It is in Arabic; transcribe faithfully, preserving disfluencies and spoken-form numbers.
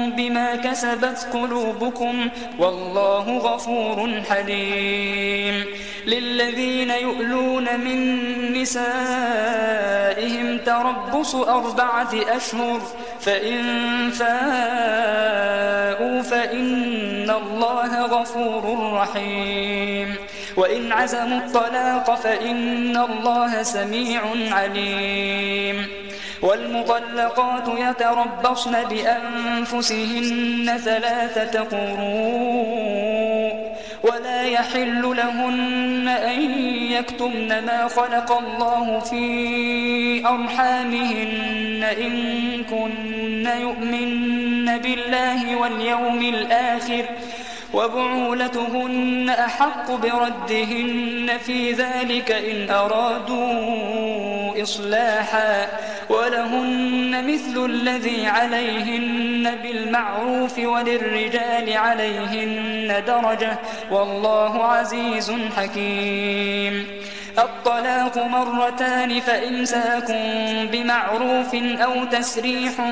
بما كسبت قلوبكم والله غفور حليم. للذين يؤلون من نسائهم تربص أربعة أشهر فإن فاءوا فإن الله غفور رحيم. وإن عزموا الطلاق فإن الله سميع عليم. والمطلقات يتربصن بأنفسهن ثلاثة قروء ولا يحل لهن أن يكتمن ما خلق الله في أرحامهن إن كن يؤمن بالله واليوم الآخر وبعولتهن أحق بردهن في ذلك إن أرادوا إصلاحا ولهن مثل الذي عليهن بالمعروف وللرجال عليهن درجة والله عزيز حكيم. الطلاق مرتان فإمساك بمعروف أو تسريح